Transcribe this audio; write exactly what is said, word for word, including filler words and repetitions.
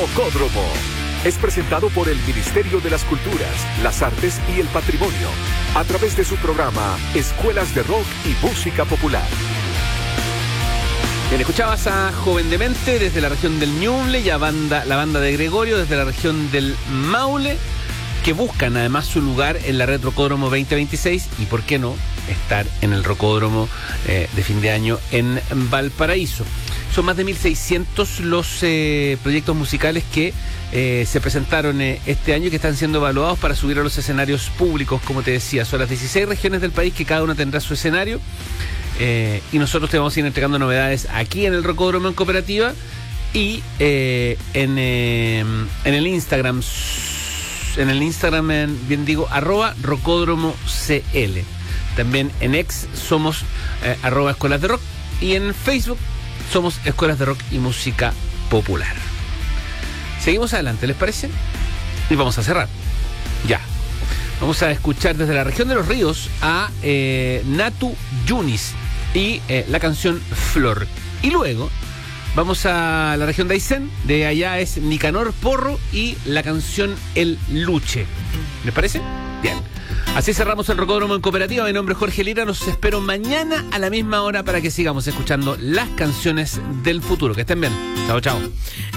Rocódromo. Es presentado por el Ministerio de las Culturas, las Artes y el Patrimonio, a través de su programa Escuelas de Rock y Música Popular. Bien, escuchabas a Joven Demente desde la región del Ñuble y a banda, la banda de Gregorio desde la región del Maule, que buscan además su lugar en la Red Rocódromo veinte veintiséis y, por qué no, estar en el Rocódromo eh, de fin de año en Valparaíso. Son más de mil seiscientos los eh, proyectos musicales que eh, se presentaron eh, este año y que están siendo evaluados para subir a los escenarios públicos, como te decía. Son las dieciséis regiones del país que cada una tendrá su escenario. Eh, y nosotros te vamos a ir entregando novedades aquí en el Rocódromo en Cooperativa y eh, en, eh, en el Instagram, en el Instagram, en, bien digo, arroba Rocódromo C L. También en X somos eh, arroba Escuelas de Rock y en Facebook somos Escuelas de Rock y Música Popular. Seguimos adelante, ¿les parece? Y vamos a cerrar. Ya. Vamos a escuchar desde la región de los ríos a eh, Natu Yunis y eh, la canción Flor. Y luego vamos a la región de Aysén, de allá es Nicanor Porro y la canción El Luche. ¿Les parece? Bien. Así cerramos el Rocódromo en Cooperativa. Mi nombre es Jorge Lira. Nos espero mañana a la misma hora para que sigamos escuchando las canciones del futuro. Que estén bien. Chao, chao.